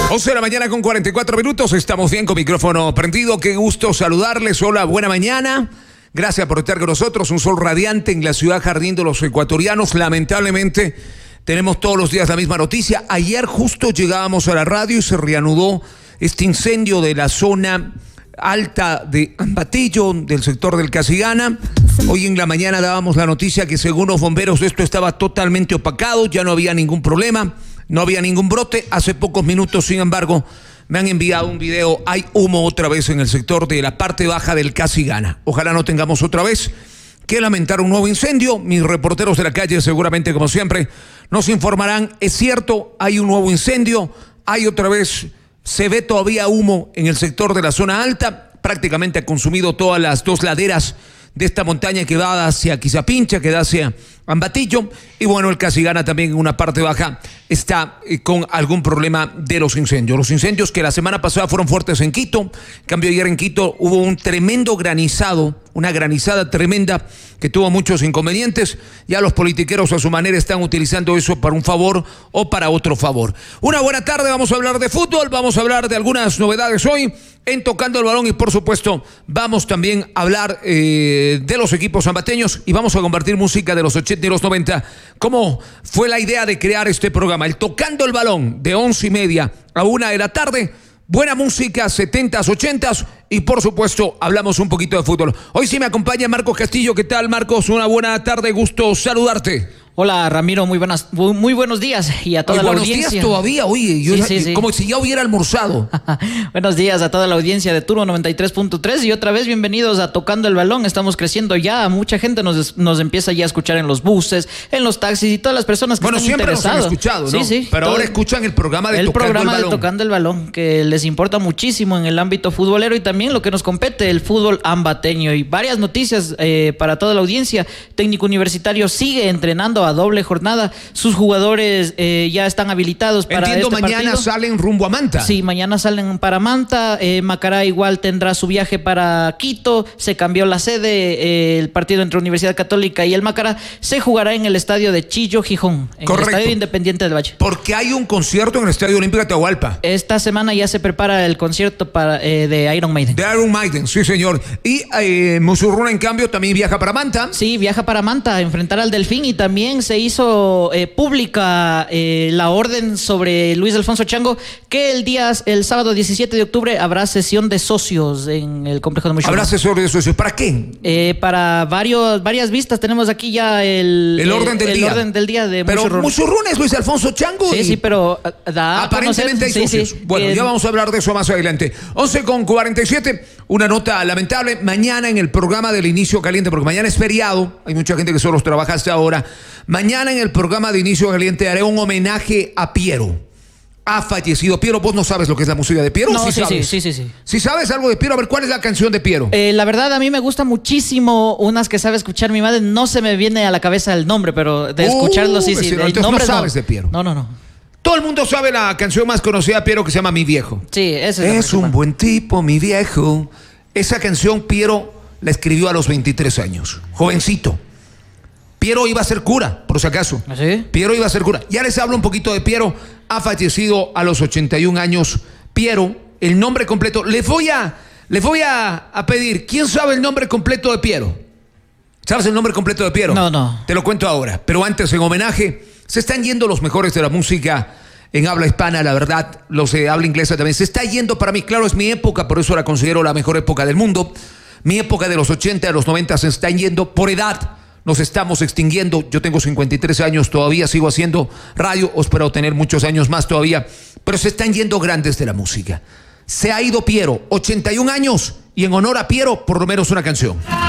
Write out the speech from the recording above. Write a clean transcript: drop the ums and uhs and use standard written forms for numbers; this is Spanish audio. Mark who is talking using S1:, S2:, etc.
S1: 11 de la mañana con 44 minutos. Estamos bien con micrófono prendido. Qué gusto saludarles. Hola, buena mañana. Gracias por estar con nosotros. Un sol radiante en la ciudad jardín de los ecuatorianos. Lamentablemente, tenemos todos los días la misma noticia. Ayer justo llegábamos a la radio y se reanudó este incendio de la zona alta de Ambatillo, del sector del Casigana. Hoy en la mañana dábamos la noticia que según los bomberos esto estaba totalmente opacado, ya no había ningún problema, no había ningún brote. Hace pocos minutos, sin embargo, me han enviado un video. Hay humo otra vez en el sector de la parte baja del Casigana. Ojalá no tengamos otra vez que lamentar un nuevo incendio. Mis reporteros de la calle seguramente, como siempre, nos informarán. Es cierto, hay un nuevo incendio, hay otra vez... Se ve todavía humo en el sector de la zona alta. Prácticamente ha consumido todas las dos laderas de esta montaña que va hacia Quizapincha, que da hacia Ambatillo. Y bueno, el Casigana también en una parte baja está con algún problema de los incendios. Los incendios que la semana pasada fueron fuertes en Quito. En cambio, ayer en Quito hubo un tremendo granizado, una granizada tremenda que tuvo muchos inconvenientes. Ya los politiqueros a su manera están utilizando eso para un favor o para otro favor. Una buena tarde, vamos a hablar de fútbol, vamos a hablar de algunas novedades hoy en Tocando el Balón y por supuesto vamos también a hablar de los equipos ambateños y vamos a compartir música de los 80 y los 90. ¿Cómo fue la idea de crear este programa? El Tocando el Balón de 11:30 a 1 de la tarde. Buena música, 70s, 80s y por supuesto hablamos un poquito de fútbol. Hoy sí me acompaña Marcos Castillo. ¿Qué tal, Marcos? Una buena tarde, gusto saludarte.
S2: Hola Ramiro, muy buenos días y a toda la audiencia.
S1: Buenos días todavía, oye, sí. Como si ya hubiera almorzado.
S2: Buenos días a toda la audiencia de Turbo 93.3 y otra vez bienvenidos a Tocando el Balón. Estamos creciendo ya, mucha gente nos empieza ya a escuchar en los buses, en los taxis y todas las personas que están interesadas. Bueno, siempre nos han escuchado, ¿no? Sí.
S1: Pero ahora escuchan el programa de Tocando el Balón. El programa de
S2: Tocando el Balón, que les importa muchísimo en el ámbito futbolero y también lo que nos compete, el fútbol ambateño. Y varias noticias para toda la audiencia. Técnico Universitario sigue entrenando a doble jornada. Sus jugadores ya están habilitados para
S1: Entiendo,
S2: este
S1: mañana
S2: partido.
S1: Salen rumbo a Manta.
S2: Sí, mañana salen para Manta. Macará igual tendrá su viaje para Quito. Se cambió la sede. El partido entre Universidad Católica y el Macará se jugará en el estadio de Chillo, Gijón. En
S1: Correcto.
S2: el estadio Independiente del Valle.
S1: Porque hay un concierto en el Estadio Olímpico de Atahualpa.
S2: Esta semana ya se prepara el concierto de Iron Maiden.
S1: De Iron Maiden, sí señor. Y Musurruna, en cambio, también viaja para Manta.
S2: Sí, viaja para Manta a enfrentar al Delfín y también se hizo pública la orden sobre Luis Alfonso Chango que el sábado 17 de octubre habrá sesión de socios en el complejo de Musurruna.
S1: ¿Habrá sesión de socios? ¿Para qué?
S2: Para varias vistas. Tenemos aquí ya el orden del día de Musurruna.
S1: Pero Musurruna es Luis Alfonso Chango.
S2: Sí, pero
S1: aparentemente hay socios. Sí. Bueno, ya vamos a hablar de eso más adelante. 11:47, una nota lamentable. Mañana en el programa del Inicio Caliente, porque mañana es feriado, hay mucha gente que solo trabaja hasta ahora. Mañana en el programa de Inicio Caliente haré un homenaje a Piero. Ha fallecido Piero. ¿Vos no sabes lo que es la música de Piero?
S2: No, sí.
S1: ¿Sí sabes algo de Piero? A ver, ¿cuál es la canción de Piero?
S2: La verdad, a mí me gusta muchísimo unas que sabe escuchar mi madre. No se me viene a la cabeza el nombre, pero de escucharlo sí.
S1: Entonces no sabes de Piero.
S2: No.
S1: Todo el mundo sabe la canción más conocida de Piero que se llama Mi Viejo.
S2: Sí, esa
S1: es un buen tipo, mi viejo. Esa canción Piero la escribió a los 23 años. Jovencito. Piero iba a ser cura, por si acaso.
S2: ¿Ah, sí?
S1: Piero iba a ser cura. Ya les hablo un poquito de Piero. Ha fallecido a los 81 años. Piero, el nombre completo. Les voy a pedir, ¿quién sabe el nombre completo de Piero? ¿Sabes el nombre completo de Piero?
S2: No.
S1: Te lo cuento ahora. Pero antes, en homenaje, se están yendo los mejores de la música en habla hispana, la verdad. Los de habla inglesa también. Se está yendo para mí. Claro, es mi época, por eso la considero la mejor época del mundo. Mi época de los 80, de los 90 se están yendo por edad. Nos estamos extinguiendo. Yo tengo 53 años, todavía sigo haciendo radio, espero tener muchos años más todavía, pero se están yendo grandes de la música. Se ha ido Piero, 81 años, y en honor a Piero, por lo menos una canción.